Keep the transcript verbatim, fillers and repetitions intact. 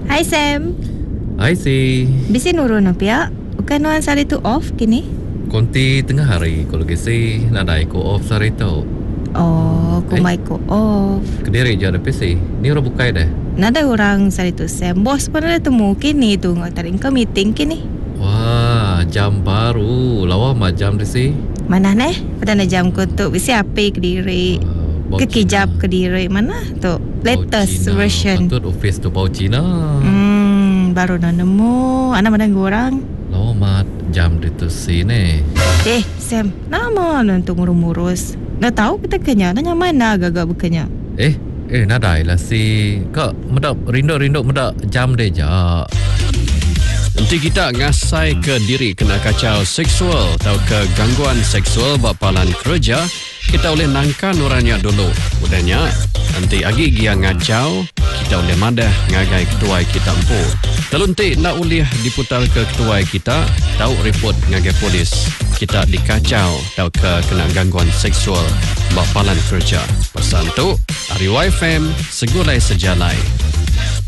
Hai Sam. Hai si. Bisi nurun apa ya? Bukan nuan sari tu off kini? Konti tengah hari kalau kisi nadai ko off sari tu. Oh, kumai ko off. Kediri je ada P C. Ni orang bukai dah. Nada orang sari tu Sam. Bos pun ada temu kini tu ngatarin ke meeting kini. Wah, jam baru. Lawa mah jam di si. Mana neh? Pada na jam ko tu bisi api kediri. Uh, Kekijap kediri mana tu? Latest Cina. version. Patut office tu bau Cina. Hmm, baru na nemu. Anak mana orang? Lawa mah jam di tu si ni. Eh, Sam, nama nanti ngurus-ngurus. Nak tahu kita kenya, nanya mana agak-agak berkenya. Eh, eh nadai lah si. Kak, medap rindu-rindu medap jam deh jak. Nanti kita ngasai ke diri kena kacau seksual atau ke gangguan seksual bapalan kerja, kita boleh nangkan orangnya dulu. Udahnya, nanti agi gia ngacau, kita boleh madah ngagai ketua kita empu. Lalu nanti nak boleh diputar ke ketua kita, tahu report ngagai polis. Kita dikacau atau ke kena gangguan seksual bapalan kerja. Pesan tu, Ari Y F M, segulai sejalai.